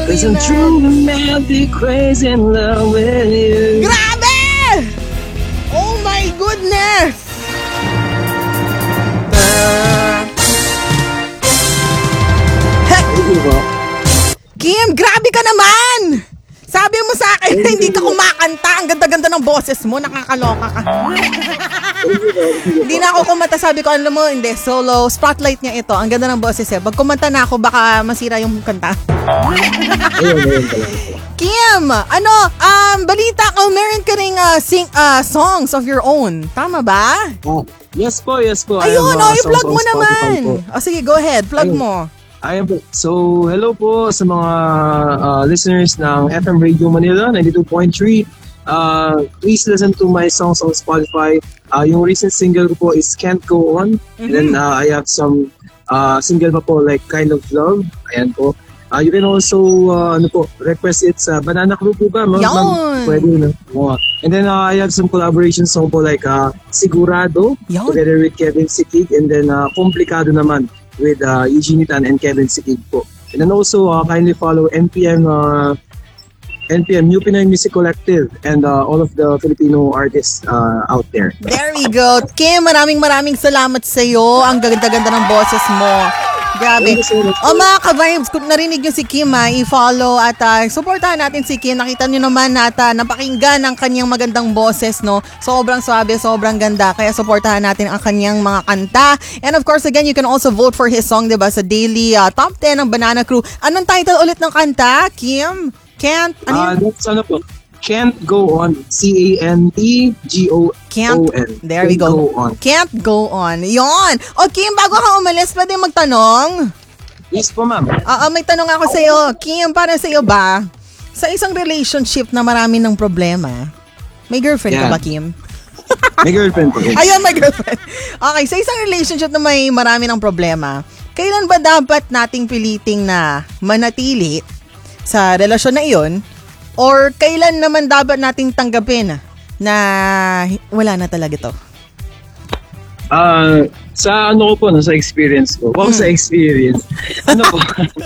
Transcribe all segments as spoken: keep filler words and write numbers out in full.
'Cause I'm truly madly crazy in love with you. Grabe! Oh my goodness! Heck! Kim, grabe ka naman! Sabi mo sa akin na hindi ka kumakanta. Ang ganda-ganda ng boses mo. Nakakaloka ka. Hindi na ako kumanta. Sabi ko, alam mo, hindi. Solo. Spotlight niya ito. Ang ganda ng boses eh. Pag kumanta na ako, baka masira yung kanta. Kim, ano, um, balita ko, meron ka ring uh, sing, uh, songs of your own. Tama ba? Oh, yes po, yes po. Ayun, oh, i-plug mo naman. O oh, sige, go ahead. Plug Ayun. mo. Ayan po. So, hello po sa mga uh, listeners ng F M Radio Manila ninety-two point three. Uh, please listen to my songs on Spotify. Uh, yung recent single ko po is Can't Go On. Mm-hmm. And then uh, I have some uh, single pa po like Kind of Love. Ayan po. Uh, you can also uh, ano po, request it sa Banana Crew po ba? No? Yun! Pwede na. Oh. And then uh, I have some collaboration song po like uh, Sigurado Yun. Together with Kevin Sikig. And then uh, Komplikado naman with uh, Eugenie Tan and Kevin Sikig po. And then also, uh, kindly follow N P M uh, N P M, New Pinoy Music Collective, and uh, all of the Filipino artists uh, out there. There we go. Kim, maraming maraming salamat sa iyo. Ang ganda-ganda ng boses mo. Grabe. O mga ka-vibes, kung narinig nyo si Kim, ha, i-follow at uh, supportahan natin si Kim. Nakita nyo naman na uh, napakinggan ang kanyang magandang boses, no? Sobrang swabe, sobrang ganda. Kaya supportahan natin ang kanyang mga kanta. And of course, again, you can also vote for his song, diba? Sa daily uh, top ten ng Banana Crew. Anong title ulit ng kanta, Kim? Can't? Ano uh, that's ano po? Can't Go On. C A N T G O O N. Can't. There we go. go on. Can't Go On. Yon. O Kim, bago ka umalis, pwede magtanong? Yes po, ma'am. Oo, may tanong ako sa iyo. Kim, para sa iyo ba? Sa isang relationship na marami ng problema, may girlfriend yeah. ka ba, Kim? May girlfriend po. Ayun, may girlfriend. Okay, sa isang relationship na may marami ng problema, kailan ba dapat nating piliting na manatili sa relasyon na iyon? Or kailan naman dapat nating tanggapin na wala na talaga to? Ah, uh, sa ano ko po, no, sa experience ko. Wow, mm. sa experience. Ano po?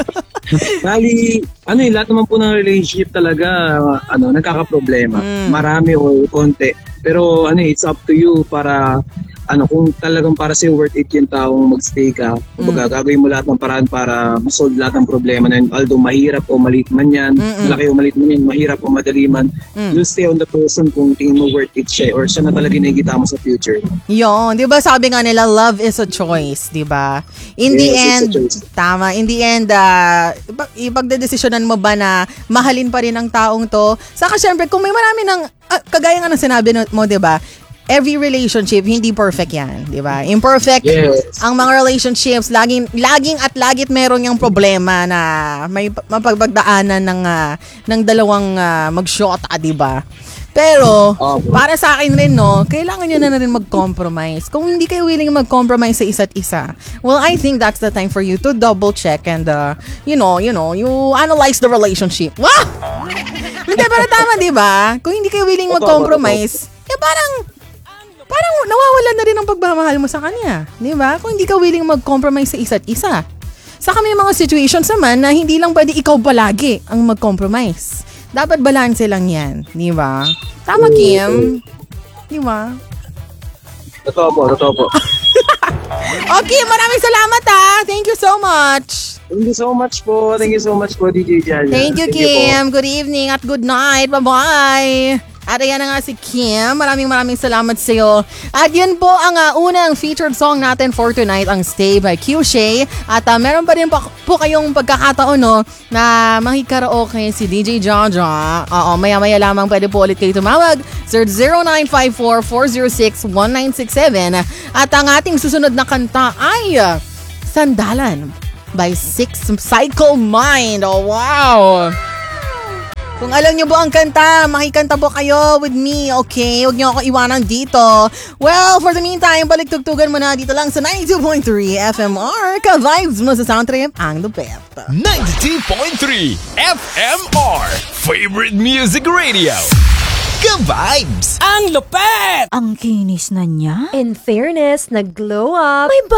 Bali, ano eh, lahat naman po ng relationship talaga, ano, nagkakaproblema. Mm. Marami o konti. Pero ano, it's up to you para ano, kung talagang para sa'yo worth it yung taong magstay ka, mm. kumbaga gagawin mo lahat ng paraan para masolve lahat ng problema na yun. Although mahirap o maliit man yan, Mm-mm. malaki o maliit man yan, mahirap o madali man, mm. you stay on the person kung tingin mo worth it siya or siya na talaga nakikita mo sa future. Yun, di ba sabi nga nila, love is a choice, di ba? In the yes, end, tama, in the end, uh, ipagdedesisyonan mo ba na mahalin pa rin ang taong to? Saka syempre, kung may marami ng, uh, kagaya nga ng sinabi mo, di ba? Every relationship, hindi perfect yan, di ba? Imperfect yes. ang mga relationships. Laging, laging at lagit meron yung problema na may mapagpagdaanan ng, uh, ng dalawang uh, mag-shota, di ba? Pero, oh, para sa akin rin, no, kailangan nyo na, na rin mag-compromise. Kung hindi kayo willing mag-compromise sa isa't isa, well, I think that's the time for you to double-check and, uh, you know, you know, you analyze the relationship. Wow! Hindi, pero tama, di ba? Kung hindi kayo willing mag-compromise, eh parang, parang nawawala na rin ang pagmamahal mo sa kanya. Di ba? Kung hindi ka willing mag-compromise sa isa't isa. Saka may mga situations naman na hindi lang pwede ikaw palagi ang mag-compromise. Dapat balanse lang yan. Di ba? Tama, Kim? Di ba? Totoo po, totoo po. Okay, maraming salamat ha. Thank you so much. Thank you so much po. Thank you so much po, D J Jaya. Thank you, Thank Kim. You good evening at good night. Bye-bye. At ayan na nga si Kim. Maraming maraming salamat sa iyo. At yun po ang uh, unang featured song natin for tonight, ang Stay by Q Shay. At uh, meron pa rin po, po kayong pagkakataon no, na makikaraoke si D J Jaja. Oo, maya-maya lamang pwede po ulit kayo tumawag sa zero nine five four, four zero six, one nine six seven. At ang ating susunod na kanta ay uh, Sandalan by Six Cycle Mind. Oh, wow! Kung alam niyo po ang kanta, makikanta po kayo with me, okay? Huwag niyo ako iwanan dito. Well, for the meantime, balik-tugtugan mo na dito lang sa ninety-two point three F M R. Ka-vibes mo sa Sound Trip ang lupet. ninety-two point three F M R. Favorite Music Radio. Ka-vibes! Ang lupet! Ang kinis na niya. In fairness, nag-glow up. May